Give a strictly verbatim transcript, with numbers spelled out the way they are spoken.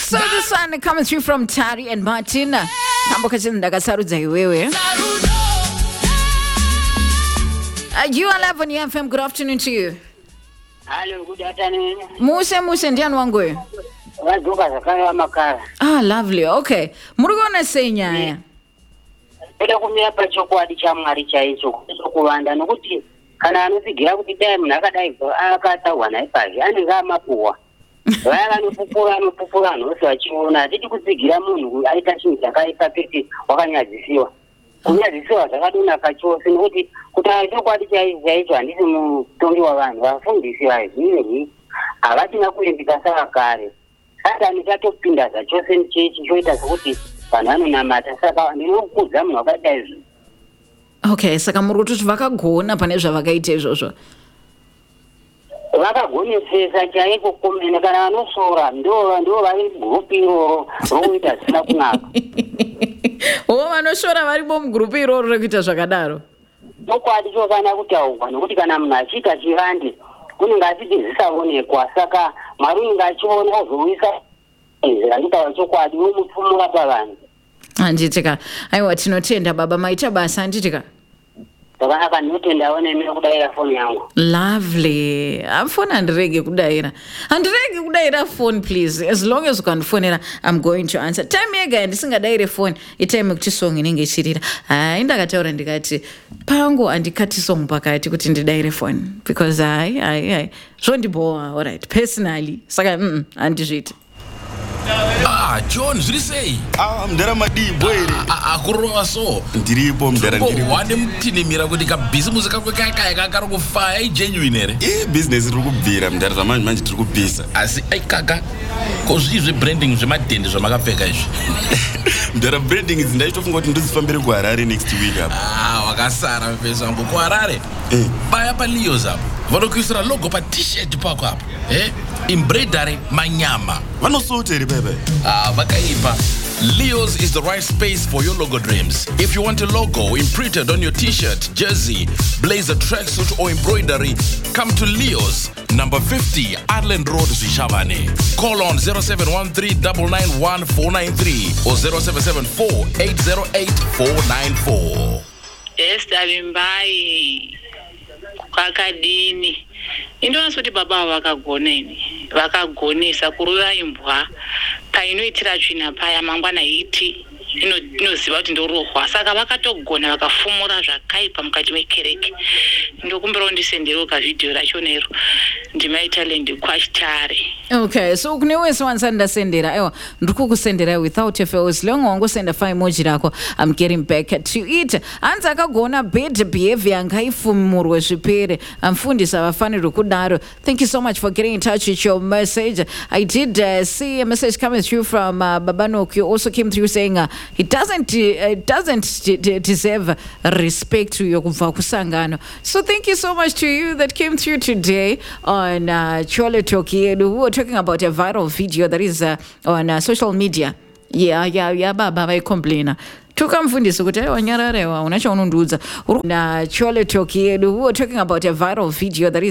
So this one comes through from Tari and Martin. Kambo kachini ndakasarudza iwewe. Uh, you are live on F M. Good afternoon to you. Hello, good afternoon. Muse muse ndiani wangu. Waduka zakaya makara. Ah, lovely. Okay. Murugona senyaya. Eda kumira pa chokwadi cha mwari cha icho kuwanda nokuti kana anozigira kuti dai munhu akadai akataurwa naye pazvi anenge amapuwa. Vaya vanopupura anopupura nhose vachiona hatidi kutsigira munhu aita chinhu chakaipa peti wakanyadzisiwa. Kunyadzisiwa zvakadonaka chose nokuti kutaura chokwadi chaicho handisi mutongi wavanhu vafundisi vazhinji havatina kuimbika saka kare. Satani chatopinda zvachose muchechi choita sokuti vanhu vanonamata saka ndinokudza munhu wakadai izvo. Okay, saka muri kutoti vakagona pane zvavakaita izvozvo. Vakagonetsesa chaiko kumene kana vanosora ndo ndo vari gurupu iroro rokuita zvisina kunaka. Wo vanosora varipo mugurupu iroro rekuita zvakadaro. Chokwadi chofana kutaurwa nokuti kana munhu achiita chivande kunenge achiti zvisaonekwa saka mwari unenge achiona ozowisa zvakitaura chokwadi womupfumura pavanhu. Handitika aiwa tinotenda baba maita basa handitika. Takanaka ndinotendawo nemira kudaira foni yangu. Lovely. Phone handirege kudaira. Handirege kudaira phone please. As long as ukandifonera I'm going to answer. Time yega ndisingadaire phone. Itime kuti song inenge ichirira. Hai ndakataura ndikati pangu handikati song pakati kuti ndidaire phone because I I I zvondiboa all right personally. Saka mm handizviti. Ah, John, zviri sei? Ah, mdara madi boy. Ah, akurowa so. Ndiripo mdara ndiripo. Wade mutinimira kuti ka business kako kaka kakaro kufaya genuine ere. Eh, business iri kubvira mdara zamanje manje tiri kubvisa. Asi ai kaka. Ko zvizve branding zvemadende zvamakapfeka izvi. Mdara branding ndaitofunga kuti ndizifambire ku Harare next week apa. Ah, wakasara mpesa wangu ku Harare. Eh, baya pa Leos apa. Vanokuisira logo pa t-shirt pako apa. Eh? Embroidery manyama. Vanosotere bebe. Ah, vakaipa. Leos is the right space for your logo dreams. If you want a logo imprinted on your t-shirt, jersey, blazer, tracksuit or embroidery, come to Leos, number fifty, Adland Road, Zvishavane. Call on zero seven one three nine nine one four nine three or zero seven seven four eight zero eight four nine four. Esther Mbai kwakadini indonasoti baba vakagoneni vakagonesa kurura imbwa painoitira tsvina paya mangwana iti inoziva kuti ndorohwa saka vakatogona vakafumura zvakaipa mukati mekereke ndokumbirawo ndisenderewo kavhidhiyo racho nero ndimaitalend kwachitare. Okay, so kune wese wansandasendera aiwa ndikukusendera without a fail long wangosenda fa emoji rako I'm getting back to it. Hanzi akagona bad behavior angaifumurwe zvipere amfundisa vafanirwe kudaro. Thank you so much for getting in touch with your message. I did uh, see a message coming through from uh, Babanok. You also came through saying uh, he doesn't uh, doesn't d- d- deserve respect to your kusangano. So thank you so much to you that came through today on uh, Chole Toki. We were talking about a viral video that is uh, on uh, social media. Yeah, yeah, yeah, baba vai complain. Tukamfundisa kuti wanyararewa unacho unondudza na Chole Toki. We were talking about a viral video that is